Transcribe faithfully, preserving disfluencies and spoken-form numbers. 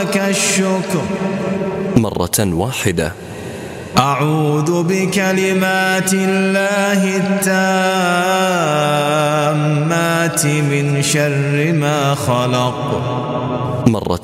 لك الشكر مرة واحدة. أعوذ بكلمات الله التامات من شر ما خلق مرة